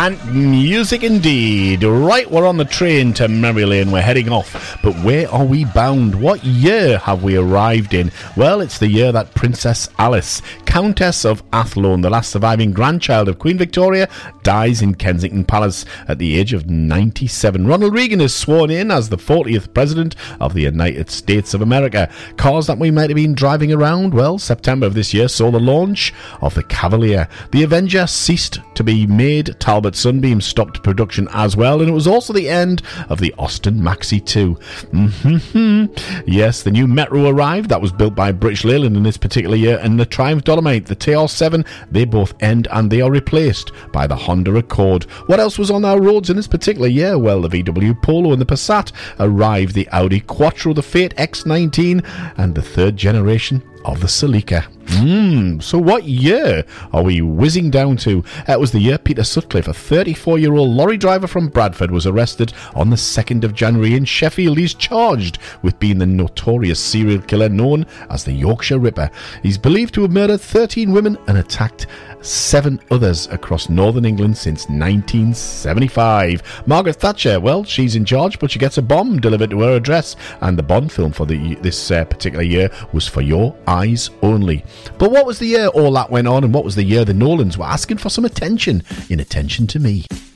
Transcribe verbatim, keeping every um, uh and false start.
And music indeed. Right, we're on the train to Memory Lane. We're heading off. But where are we bound? What year have we arrived in? Well, it's the year that Princess Alice, Countess of Athlone, the last surviving grandchild of Queen Victoria, dies in Kensington Palace at the age of ninety-seven. Ronald Reagan is sworn in as the fortieth President of the United States of America. Cars that we might have been driving around? Well, September of this year saw the launch of the Cavalier. The Avenger ceased to be made. Talbot Sunbeam stopped production as well, and it was also the end of the Austin Maxi two. Mm-hmm. Yes, the new Metro arrived. That was built by British Leyland in this particular year, and the Triumph Dolomite, the T R seven, they both end and they are replaced by the Honda Accord. What else was on our roads in this particular year? Well, the V W Polo and the Passat arrived, the Audi Quattro, the Fiat X nineteen, and the third generation of the Celica. Mm, so what year are we whizzing down to? It was the year Peter Sutcliffe, a thirty-four-year-old lorry driver from Bradford, was arrested on the second of January in Sheffield. He's charged with being the notorious serial killer known as the Yorkshire Ripper. He's believed to have murdered thirteen women and attacked seven others across northern England since nineteen seventy-five. Margaret Thatcher, well, she's in charge, but she gets a bomb delivered to her address, and the Bond film for the, this uh, particular year was For Your Eyes Only. But what was the year all that went on, and what was the year the Nolans were asking for some attention in Attention to Me?